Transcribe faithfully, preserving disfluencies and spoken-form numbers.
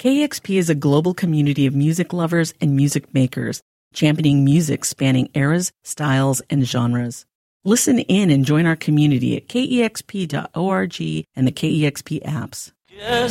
K E X P is a global community of music lovers and music makers, championing music spanning eras, styles, and genres. Listen in and join our community at K E X P dot org and the K E X P apps. Just